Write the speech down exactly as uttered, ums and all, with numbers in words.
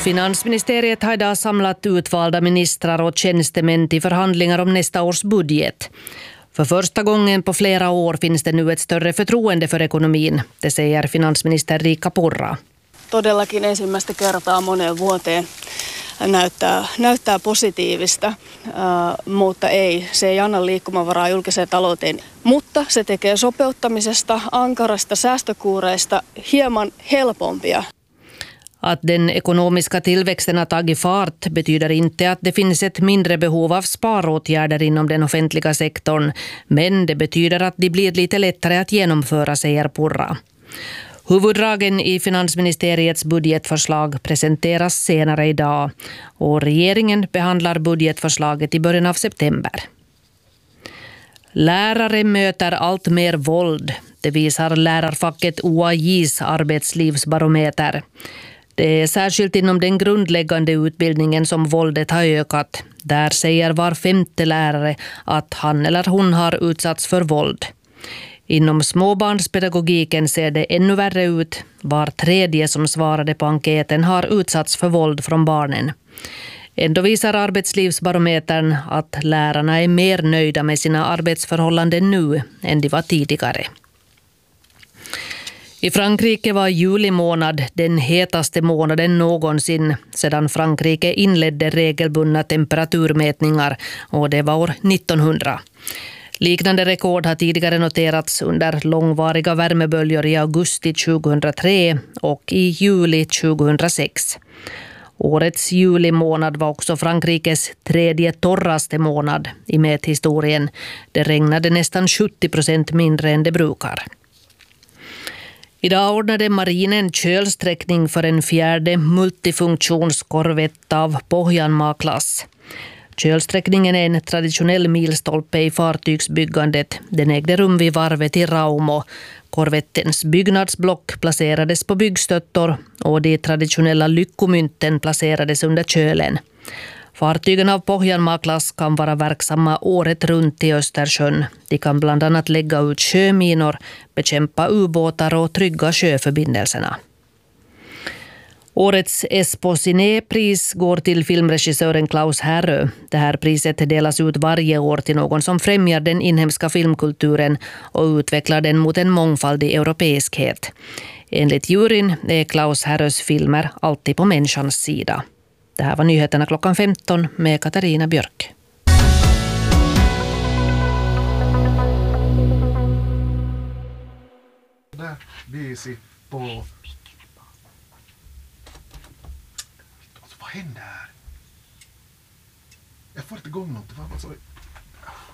Finansministeriet har idag samlat utvalda ministrar och tjänstemän till förhandlingar om nästa års budget. För första gången på flera år finns det nu ett större förtroende för ekonomin, det säger finansminister Riikka Purra. Todellakin ensimmäistä kertaa moneen vuoteen näyttää, näyttää positiivista, äh, mutta ei, se ei anna liikkumavaraa julkiseen talouteen. Mutta se tekee sopeuttamisesta, ankarasta säästökuureista hieman helpompia. Att den ekonomiska tillväxten har tagit fart betyder inte att det finns ett mindre behov av sparåtgärder inom den offentliga sektorn, men det betyder att de blir lite lättare att genomföra, säger Purra. Huvuddragen i finansministeriets budgetförslag presenteras senare idag och regeringen behandlar budgetförslaget i början av september. Lärare möter allt mer våld, det visar lärarfacket O A J:s arbetslivsbarometer. Det är särskilt inom den grundläggande utbildningen som våldet har ökat. Där säger var femte lärare att han eller hon har utsatts för våld. Inom småbarnspedagogiken ser det ännu värre ut. Var tredje som svarade på enkäten har utsatts för våld från barnen. Ändå visar arbetslivsbarometern att lärarna är mer nöjda med sina arbetsförhållanden nu än de var tidigare. I Frankrike var juli månad den hetaste månaden någonsin sedan Frankrike inledde regelbundna temperaturmätningar, och det var år nittonhundra. Liknande rekord har tidigare noterats under långvariga värmeböljor i augusti tjugohundratre och i juli tjugohundrasex. Årets julimånad var också Frankrikes tredje torraste månad i mäthistorien. Det regnade nästan sjuttio procent mindre än det brukar. Idag ordnade marinen kölsträckning för en fjärde multifunktionskorvett av Pohjanmaa-klass. Kölsträckningen är en traditionell milstolpe i fartygsbyggandet. Den ägde rum vid varvet i Raumo. Korvettens byggnadsblock placerades på byggstöttor och de traditionella lyckomynten placerades under kölen. Fartygen av Pohjanmaa-klass kan vara verksamma året runt i Östersjön. De kan bland annat lägga ut sjöminor, bekämpa ubåtar och trygga sjöförbindelserna. Årets Espo Cine-pris går till filmregissören Klaus Härö. Det här priset delas ut varje år till någon som främjar den inhemska filmkulturen och utvecklar den mot en mångfaldig europeiskhet. Enligt juryn är Klaus Härös filmer alltid på människans sida. Det här var nyheterna klockan femton med Katarina Björk. Där, biisi på... Alltså, vad händer här? Jag får inte igång något. Vad sa vi?